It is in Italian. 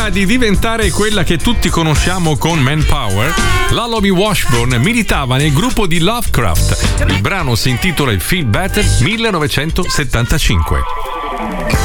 Prima di diventare quella che tutti conosciamo con Manpower, la Aloy Washburn militava nel gruppo di Lovecraft. Il brano si intitola Feel Better 1975.